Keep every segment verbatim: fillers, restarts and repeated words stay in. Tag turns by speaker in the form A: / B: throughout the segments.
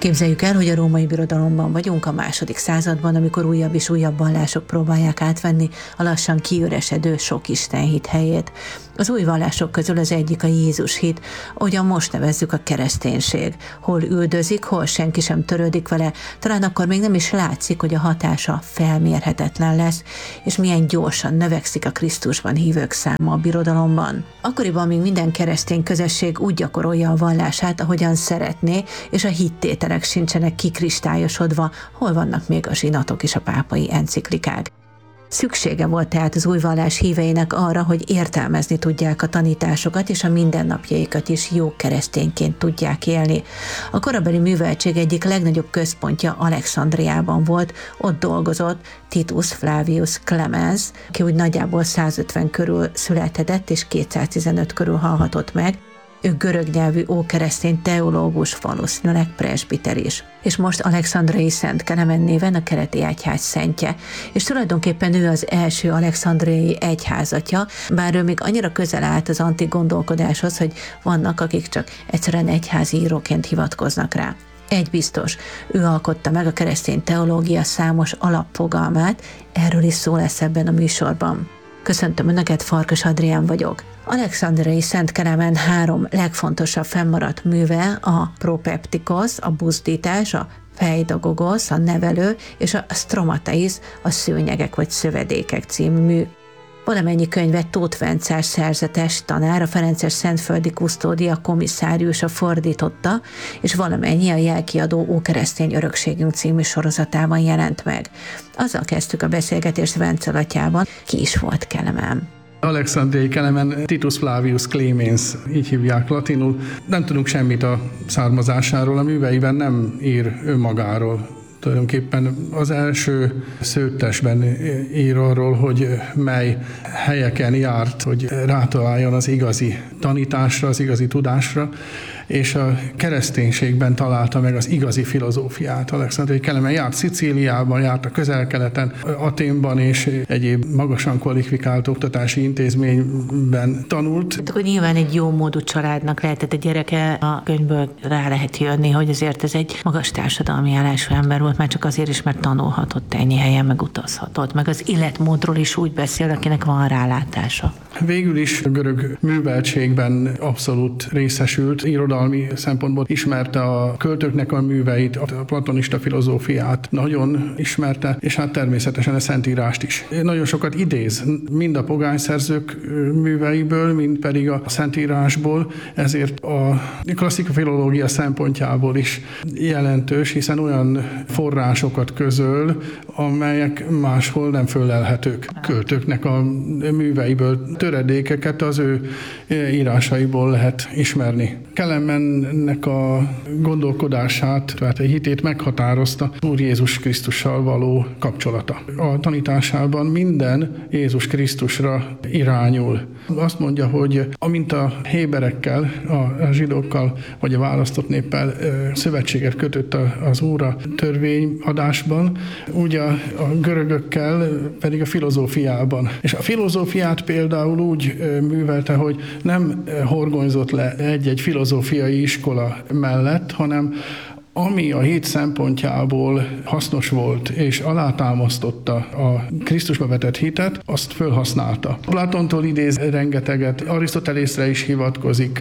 A: Képzeljük el, hogy a római birodalomban vagyunk a második században, amikor újabb és újabb vallások próbálják átvenni a lassan kiüresedő sok istenhit helyét. Az új vallások közül az egyik a Jézus hit, ahogyan most nevezzük a kereszténység. Hol üldözik, hol senki sem törődik vele, talán akkor még nem is látszik, hogy a hatása felmérhetetlen lesz, és milyen gyorsan növekszik a Krisztusban hívők száma a birodalomban. Akkoriban még minden keresztény közösség úgy gyakorolja a vallását, ahogyan szeretné, és a hittételek sincsenek kikristályosodva, hol vannak még a zsinatok és a pápai enciklikák. Szüksége volt tehát az új vallás híveinek arra, hogy értelmezni tudják a tanításokat, és a mindennapjaikat is jó keresztényként tudják élni. A korabeli műveltség egyik legnagyobb központja Alexandriában volt, ott dolgozott Titus Flavius Clemens, ki úgy nagyjából százötven körül született, és kétszáztizenöt körül halhatott meg. Ő görög nyelvű ókeresztény teológus, valószínűleg presbiter is. És most Alexandriai Szent Kelemen néven a keleti egyház szentje, és tulajdonképpen ő az első alexandriai egyházatja, bár ő még annyira közel állt az antik gondolkodáshoz, hogy vannak, akik csak egyszerűen egyházi íróként hivatkoznak rá. Egy biztos, ő alkotta meg a keresztény teológia számos alapfogalmát, erről is szó lesz ebben a műsorban. Köszöntöm Önöket, Farkas Adrián vagyok. Alexandriai Szent Kelemen három legfontosabb fennmaradt műve a propeptikos, a buzdítás, a pedagogosz, a nevelő, és a stromateis, a szőnyegek vagy szövedékek című mű. Valamennyi könyvet Tóth Vencel szerzetes tanár, a Ferences Szentföldi Kusztódia komisszáriusa fordította, és valamennyi a Jelkiadó Ókeresztény Örökségünk című sorozatában jelent meg. Azzal kezdtük a beszélgetést Vencel atyával, ki is volt Kelemen.
B: Alexandriai Kelemen Titus Flavius Clemens, így hívják latinul. Nem tudunk semmit a származásáról, a műveiben nem ír önmagáról. Tulajdonképpen az első szőttesben ír arról, hogy mely helyeken járt, hogy rátaláljon az igazi tanításra, az igazi tudásra, és a kereszténységben találta meg az igazi filozófiát. Alexandriai Kelemen járt Szicíliában, járt a Közel-Keleten, Athénban és egyéb magasan kvalifikált oktatási intézményben tanult.
A: Akkor nyilván egy jó módú családnak lehetett a gyereke, a könyvből rá lehet jönni, hogy azért ez egy magas társadalmi állású ember volt, már csak azért is, mert tanulhatott ennyi helyen, meg utazhatott, meg az életmódról is úgy beszél, akinek van rálátása.
B: Végül is a görög műveltségben abszolút részesült, irodalmi szempontból ismerte a költőknek a műveit, a platonista filozófiát nagyon ismerte, és hát természetesen a Szentírást is. Nagyon sokat idéz, mind a pogányszerzők műveiből, mind pedig a Szentírásból, ezért a klasszikus filológia szempontjából is jelentős, hiszen olyan forrásokat közöl, amelyek máshol nem föllelhetők. Költőknek a műveiből töredékeket az ő írásaiból lehet ismerni. Kelemennek a gondolkodását, tehát a hitét meghatározta Úr Jézus Krisztussal való kapcsolata. A tanításában minden Jézus Krisztusra irányul. Azt mondja, hogy amint a héberekkel, a zsidókkal vagy a választott néppel szövetséget kötött az Úr a törvényadásban, úgy a, a görögökkel pedig a filozófiában. És a filozófiát például úgy művelte, hogy nem horgonyzott le egy-egy filozófiai iskola mellett, hanem ami a hit szempontjából hasznos volt, és alátámasztotta a Krisztusba vetett hitet, azt felhasználta. Platontól idéz rengeteget, Arisztotelészre is hivatkozik,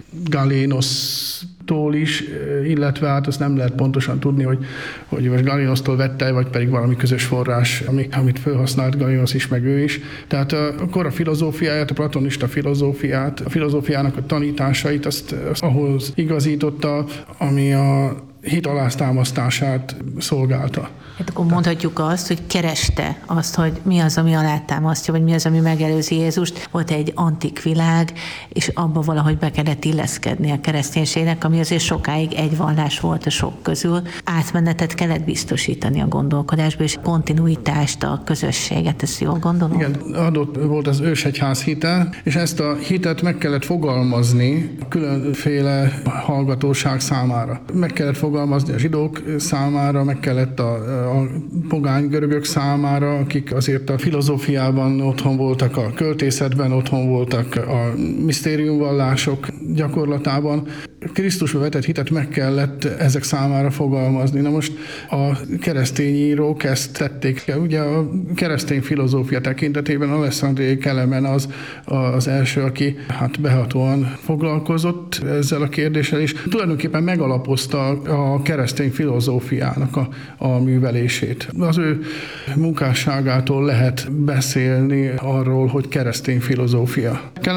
B: Galénosztól is, illetve hát azt nem lehet pontosan tudni, hogy, hogy most Galénosztól vette, vagy pedig valami közös forrás, amit felhasznált Galénosz is, meg ő is. Tehát akkor a filozófiáját, a platonista filozófiát, a filozófiának a tanításait, azt, azt ahhoz igazította, ami a hit alátámasztását szolgálta.
A: Hát akkor mondhatjuk azt, hogy kereste azt, hogy mi az, ami alátámasztja, vagy mi az, ami megelőzi Jézust. Volt egy antik világ, és abba valahogy be kellett illeszkedni a kereszténységnek, ami azért sokáig egy vallás volt a sok közül. Átmenetet kellett biztosítani a gondolkodásba, és kontinuitást, a közösséget, ezt jól gondolom?
B: Igen, adott volt az ősegyház hite, és ezt a hitet meg kellett fogalmazni különféle hallgatóság számára. Meg kellett fogalmazni fogalmazni a zsidók számára, meg kellett a, a pogány görögök számára, akik azért a filozófiában otthon voltak, a költészetben otthon voltak, a misztériumvallások gyakorlatában. Krisztusba vetett hitet meg kellett ezek számára fogalmazni. Na most a keresztény írók ezt tették. Ugye a keresztény filozófia tekintetében Alexandriai Kelemen az az első, aki hát behatóan foglalkozott ezzel a kérdéssel, és tulajdonképpen megalapozta a keresztény filozófiának a, a művelését. Az ő munkásságától lehet beszélni arról, hogy keresztény filozófia.